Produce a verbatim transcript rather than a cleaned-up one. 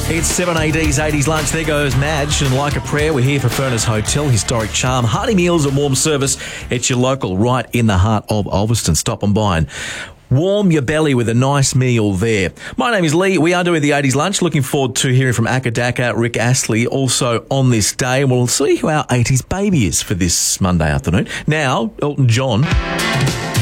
It's seven A D's eighties lunch. There goes Madge. And like a prayer, we're here for Furness Hotel, historic charm, hearty meals and warm service. It's your local right in the heart of Ulverston. Stop and by and warm your belly with a nice meal there. My name is Lee. We are doing the eighties lunch. Looking forward to hearing from Akadaka, Rick Astley, also on this day. And we'll see who our eighties baby is for this Monday afternoon. Now, Elton John.